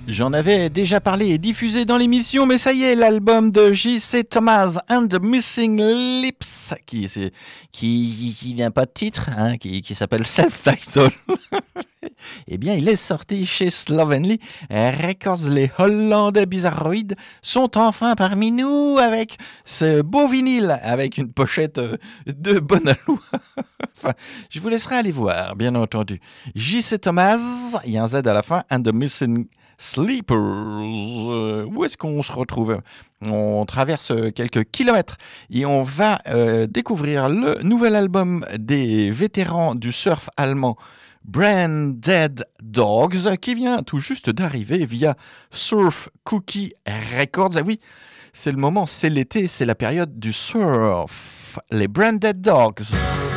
J'en avais déjà parlé et diffusé dans l'émission, mais ça y est, l'album de J.C. Thomas and the Missing Lips, qui n'a pas de titre, hein, qui s'appelle Self-Titled. Eh bien, il est sorti chez Slovenly Records. Les Hollandais bizarroïdes sont enfin parmi nous avec ce beau vinyle, avec une pochette de bonne alloi. Enfin, je vous laisserai aller voir, bien entendu. J.C. Thomas, il y a un Z à la fin, and the Missing Sleepers. Où est-ce qu'on se retrouve? On traverse quelques kilomètres et on va découvrir le nouvel album des vétérans du surf allemand Branded Dogs, qui vient tout juste d'arriver via Surf Cookie Records. Ah oui, c'est le moment, c'est l'été, c'est la période du surf. Les Branded Dogs.